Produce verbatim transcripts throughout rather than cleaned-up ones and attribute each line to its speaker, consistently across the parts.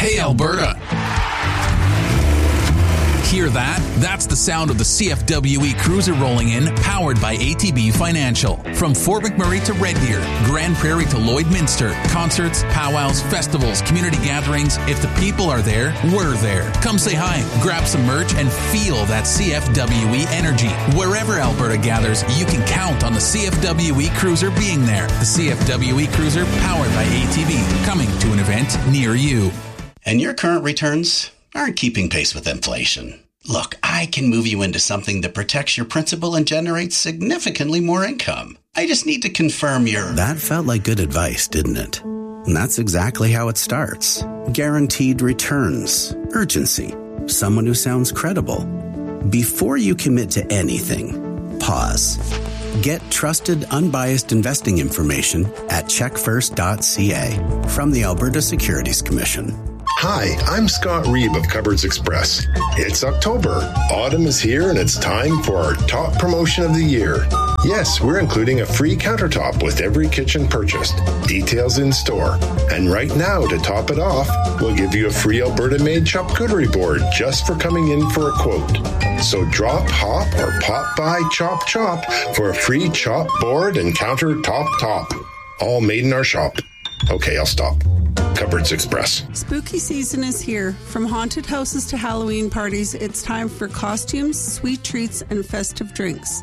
Speaker 1: Hey, Alberta. Hear that? That's the sound of the C F W E Cruiser rolling in, powered by A T B Financial. From Fort McMurray to Red Deer, Grand Prairie to Lloydminster, concerts, powwows, festivals, community gatherings. If the people are there, we're there. Come say hi, grab some merch, and feel that C F W E energy. Wherever Alberta gathers, you can count on the C F W E Cruiser being there. The C F W E Cruiser, powered by A T B, coming to an event near you.
Speaker 2: And your current returns aren't keeping pace with inflation. Look, I can move you into something that protects your principal and generates significantly more income. I just need to confirm your...
Speaker 3: That felt like good advice, didn't it? And that's exactly how it starts. Guaranteed returns. Urgency. Someone who sounds credible. Before you commit to anything, pause. Get trusted, unbiased investing information at check first dot c a from the Alberta Securities Commission.
Speaker 4: Hi, I'm Scott Reeb of Cupboards Express. It's October. Autumn is here and it's time for our top promotion of the year. Yes, we're including a free countertop with every kitchen purchased. Details in store. And right now, to top it off, we'll give you a free Alberta-made charcuterie board just for coming in for a quote. So drop, hop, or pop by Chop Chop for a free chop board and countertop top. All made in our shop. Okay, I'll stop. Cupboards Express.
Speaker 5: Spooky season is here. From haunted houses to Halloween parties, it's time for costumes, sweet treats, and festive drinks.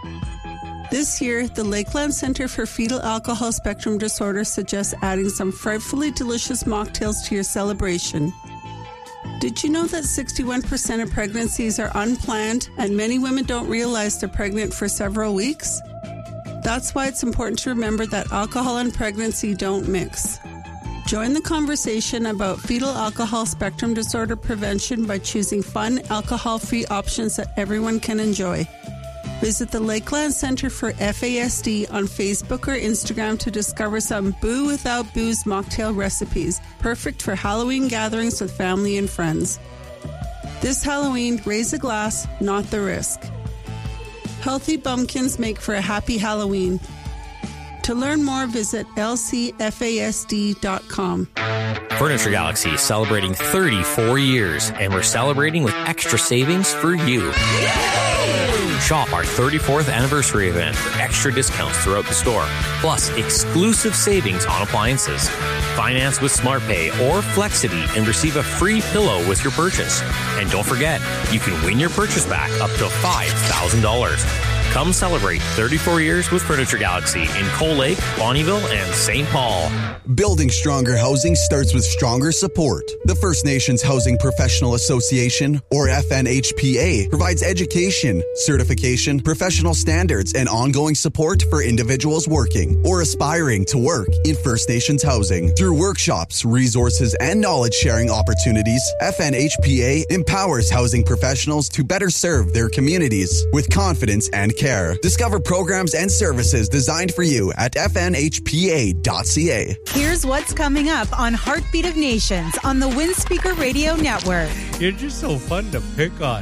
Speaker 5: This year, the Lakeland Center for Fetal Alcohol Spectrum Disorder suggests adding some frightfully delicious mocktails to your celebration. Did you know that sixty-one percent of pregnancies are unplanned and many women don't realize they're pregnant for several weeks? That's why it's important to remember that alcohol and pregnancy don't mix. Join the conversation about fetal alcohol spectrum disorder prevention by choosing fun, alcohol-free options that everyone can enjoy. Visit the Lakeland Center for F A S D on Facebook or Instagram to discover some Boo Without Booze mocktail recipes, perfect for Halloween gatherings with family and friends. This Halloween, raise a glass, not the risk. Healthy bumpkins make for a happy Halloween. To learn more, visit L C F A S D dot com.
Speaker 6: Furniture Galaxy is celebrating thirty-four years, and we're celebrating with extra savings for you. Yay! Shop our thirty-fourth anniversary event for extra discounts throughout the store, plus exclusive savings on appliances. Finance with SmartPay or Flexity and receive a free pillow with your purchase. And don't forget, you can win your purchase back up to five thousand dollars. Come celebrate thirty-four years with Furniture Galaxy in Coal Lake, Bonnyville, and Saint Paul.
Speaker 7: Building stronger housing starts with stronger support. The First Nations Housing Professional Association, or F N H P A, provides education, certification, professional standards, and ongoing support for individuals working or aspiring to work in First Nations housing. Through workshops, resources, and knowledge-sharing opportunities, F N H P A empowers housing professionals to better serve their communities with confidence and care. Discover programs and services designed for you at F N H P A dot C A.
Speaker 8: Here's what's coming up on Heartbeat of Nations on the Windspeaker Radio Network.
Speaker 9: You're just so fun to pick on.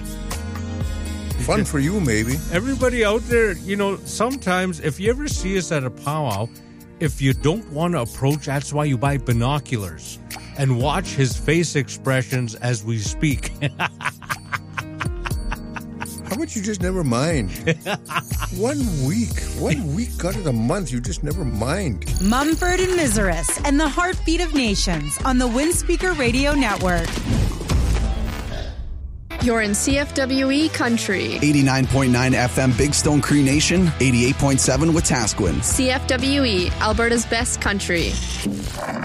Speaker 10: Fun for you, maybe.
Speaker 9: Everybody out there, you know, sometimes if you ever see us at a powwow, if you don't want to approach, that's why you buy binoculars and watch his face expressions as we speak.
Speaker 10: How about you just never mind? One week. One week out of the month, you just never mind.
Speaker 8: Mumford and Miseris and the Heartbeat of Nations on the Windspeaker Radio Network.
Speaker 11: You're in C F W E Country.
Speaker 7: eighty-nine point nine F M Big Stone Cree Nation, eighty-eight point seven Wetaskiwin.
Speaker 11: C F W E, Alberta's best country.